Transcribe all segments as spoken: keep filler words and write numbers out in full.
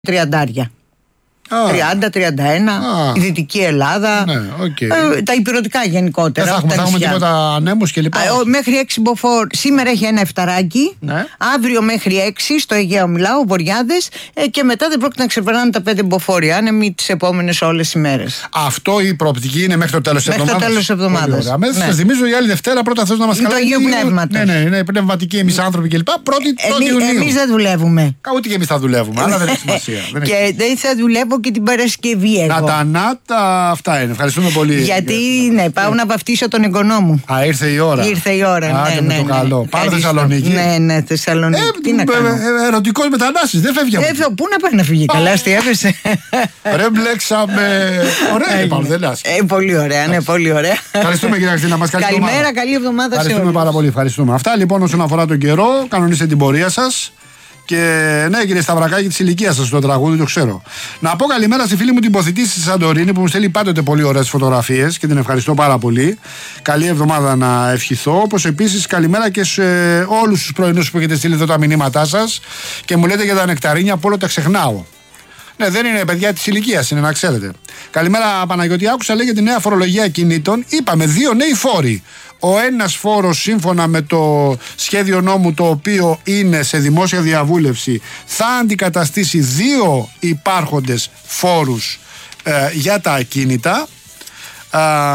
τριαντάρια. τριάντα τριάντα ένα, η Δυτική Ελλάδα, ναι, okay. ε, τα υπηρετικά γενικότερα. Δεν θα έχουμε, θα έχουμε τίποτα ανέμους και λοιπά. Α, μέχρι έξι μποφόρ. Σήμερα έχει ένα εφταράκι. Ναι. Αύριο μέχρι έξι στο Αιγαίο μιλάω, βορειάδες. Ε, και μετά δεν πρόκειται να ξεπερνάνε τα πέντε μποφόρ. Άνεμοι τις επόμενες όλες τις ημέρες. Αυτό η προοπτική είναι μέχρι το τέλος της εβδομάδας. Μέχρι το τέλος της εβδομάδας. Μέσα ναι. Σας θυμίζω η άλλη Δευτέρα πρώτα θες να μας καλέσει. Το Αγίου Πνεύματος. Ναι, ναι, είναι πνευματικοί εμείς άνθρωποι κλπ. Πρώτη Ιουνίου. Εμείς δεν δουλεύουμε. Ούτε και εμείς θα δουλεύουμε. Αλλά δεν έχει σημασία. Και δεν θα δουλεύω και την Παρασκευή εγώ. Να τα νάτα, αυτά είναι. Ευχαριστούμε πολύ. Γιατί ναι, πάω να βαφτίσω τον εγγονό μου. Α, ήρθε η ώρα. Ήρθε η ώρα. Άντε ναι, με ναι, το ναι. καλό. Πάμε Θεσσαλονίκη. Ναι, ναι, Θεσσαλονίκη. Ε, Τι να κάνω. Ε, Ερωτικός μετανάστης, δεν φεύγει από ε, Πού να πάει να φύγει, καλά, τι έπεσε. Ρε μπλέξαμε. Ωραία, πάμε, δεν λες. Ε, πολύ ωραία, ναι, πολύ ωραία. Ευχαριστούμε κυρία Χριστίνα μας. Καλημέρα, καλή εβδομάδα σε όλους. Ευχαριστούμε πάρα πολύ. Ευχαριστούμε. Αυτά λοιπόν όσον αφορά τον καιρό. Κανονίστε την πορεία σας. Και ναι, κύριε Σταυρακάκη, τη ηλικία σα το τραγούδι, το ξέρω. Να πω καλημέρα στη φίλη μου την Ποθητή στη Σαντορίνη που μου στέλνει πάντοτε πολύ ωραίες φωτογραφίες και την ευχαριστώ πάρα πολύ. Καλή εβδομάδα να ευχηθώ. Όπως επίσης καλημέρα και σε όλους τους πρωινούς που έχετε στείλει εδώ τα μηνύματά σας και μου λέτε για τα νεκταρίνια που όλο τα ξεχνάω. Ναι, δεν είναι παιδιά της ηλικίας, είναι να ξέρετε. Καλημέρα Παναγιώτη, άκουσα λέει για τη νέα φορολογία κινήτων. Είπαμε δύο νέοι φόροι. Ο ένας φόρος σύμφωνα με το σχέδιο νόμου το οποίο είναι σε δημόσια διαβούλευση θα αντικαταστήσει δύο υπάρχοντες φόρους ε, για τα ακίνητα ε,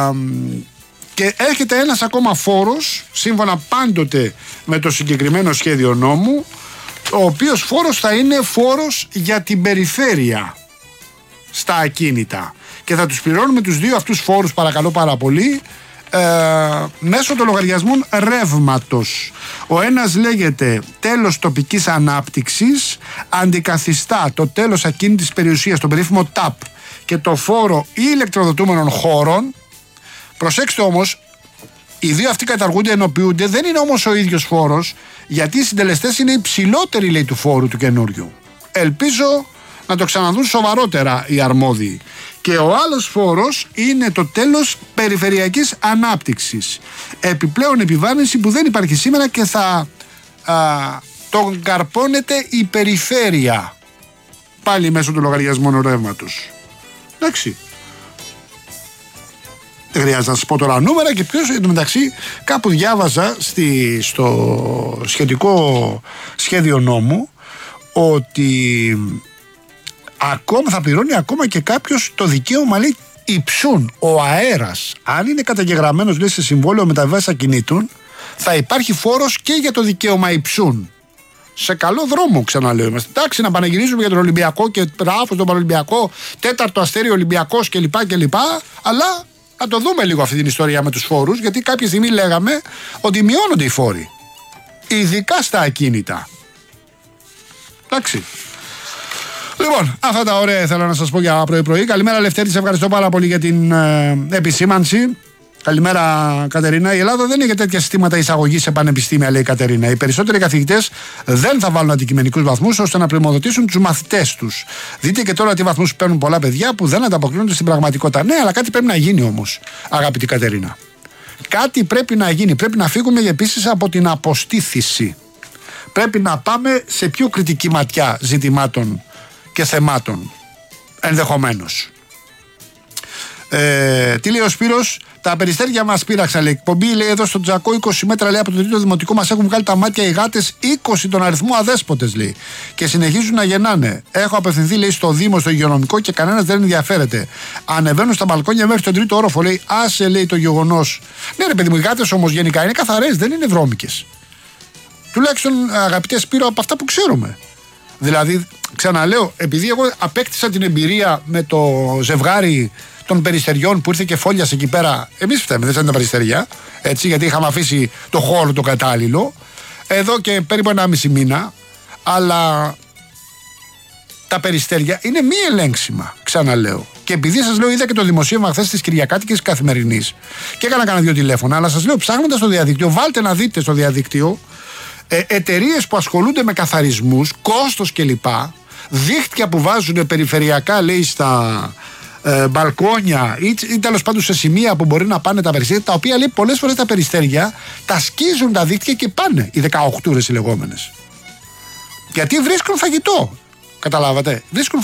και έρχεται ένας ακόμα φόρος σύμφωνα πάντοτε με το συγκεκριμένο σχέδιο νόμου, ο οποίος φόρος θα είναι φόρος για την περιφέρεια στα ακίνητα και θα τους πληρώνουμε τους δύο αυτούς φόρους παρακαλώ πάρα πολύ ε, μέσω των λογαριασμών ρεύματος. Ο ένας λέγεται τέλος τοπικής ανάπτυξης, αντικαθιστά το τέλος ακίνητης περιουσίας, το περίφημο ΤΑΠ και το φόρο ηλεκτροδοτούμενων χώρων. Προσέξτε όμως, οι δύο αυτοί καταργούνται, ενοποιούνται, δεν είναι όμως ο ίδιος φόρος, γιατί οι συντελεστές είναι υψηλότεροι λέει του φόρου του καινούριου. Ελπίζω να το ξαναδούν σοβαρότερα οι αρμόδιοι. Και ο άλλος φόρος είναι το τέλος περιφερειακής ανάπτυξης. Επιπλέον επιβάρυνση που δεν υπάρχει σήμερα και θα α, τον καρπώνεται η περιφέρεια. Πάλι μέσω του λογαριασμού ρεύματος. Εντάξει. Δεν χρειάζεται να σας πω τώρα νούμερα και ποιος εν τω μεταξύ κάπου διάβαζα στη, στο σχετικό σχέδιο νόμου ότι ακόμα θα πληρώνει ακόμα και κάποιος το δικαίωμα λέει υψούν. Ο αέρας, αν είναι καταγεγραμμένος λέει σε συμβόλαιο μεταβίβασης ακινήτων, θα υπάρχει φόρος και για το δικαίωμα υψούν. Σε καλό δρόμο, ξαναλέω. Είμαστε εντάξει να πανηγυρίζουμε για τον Ολυμπιακό και μπράβο στον Παραολυμπιακό, τέταρτο αστέρι Ολυμπιακός κλπ. κλπ. Αλλά να το δούμε λίγο αυτή την ιστορία με τους φόρους, γιατί κάποια στιγμή λέγαμε ότι μειώνονται οι φόροι. Ειδικά στα ακίνητα. Εντάξει. Λοιπόν, αυτά τα ωραία ήθελα να σας πω για πρωί-πρωί. Καλημέρα Λευτέρη, σε ευχαριστώ πάρα πολύ για την ε, επισήμανση. Καλημέρα Κατερίνα. Η Ελλάδα δεν έχει τέτοια συστήματα εισαγωγής σε πανεπιστήμια, λέει η Κατερίνα. Οι περισσότεροι καθηγητές δεν θα βάλουν αντικειμενικούς βαθμούς ώστε να πρημοδοτήσουν τους μαθητές τους. Δείτε και τώρα τι βαθμούς παίρνουν πολλά παιδιά που δεν ανταποκρίνονται στην πραγματικότητα. Ναι, αλλά κάτι πρέπει να γίνει όμως, αγαπητή Κατερίνα. Κάτι πρέπει να γίνει. Πρέπει να φύγουμε επίσης από την αποστήθηση. Πρέπει να πάμε σε πιο κριτική ματιά ζητημάτων και θεμάτων. Ενδεχομένως. Ε, τι λέει ο Σπύρος, τα περιστέρια μας πείραξαν. Λέει, εκπομπή λέει εδώ στο Τζακό είκοσι μέτρα λέει από το τρίτο δημοτικό μας έχουν βγάλει τα μάτια οι γάτες είκοσι τον αριθμό αδέσποτες λέει και συνεχίζουν να γεννάνε. Έχω απευθυνθεί λέει στο Δήμο, στο υγειονομικό και κανένας δεν ενδιαφέρεται. Ανεβαίνουν στα μπαλκόνια μέχρι τον τρίτο όροφο λέει, άσε λέει το γεγονός. Ναι ρε παιδί μου, οι γάτες όμως γενικά είναι καθαρές, δεν είναι βρώμικες. Τουλάχιστον αγαπητέ Σπύρο από αυτά που ξέρουμε. Δηλαδή, ξαναλέω, επειδή εγώ απέκτησα την εμπειρία με το ζευγάρι των περιστεριών που ήρθε και φόλιασε εκεί πέρα. Εμείς φταίμε, δεν ήταν τα περιστεριά. Έτσι, γιατί είχαμε αφήσει το χώρο το κατάλληλο. Εδώ και περίπου ένα μισή μήνα. Αλλά τα περιστέρια είναι μη ελέγξιμα, ξαναλέω. Και επειδή σας λέω, είδα και το δημοσίευμα χθες της Κυριακάτικης Καθημερινής και έκανα κανένα δύο τηλέφωνα. Αλλά σας λέω, ψάχνοντας στο διαδίκτυο, βάλτε να δείτε στο διαδίκτυο ε, εταιρείες που ασχολούνται με καθαρισμούς, κόστος κλπ. Δίχτυα που βάζουν περιφερειακά, λέει, στα ε, μπαλκόνια ή, ή τέλος πάντων σε σημεία που μπορεί να πάνε τα περιστέρια, τα οποία λέει πολλές φορές τα περιστέρια τα σκίζουν τα δίχτυα και πάνε οι δεκαοκτούρες οι λεγόμενες. Γιατί βρίσκουν φαγητό. Καταλάβατε. Βρίσκουν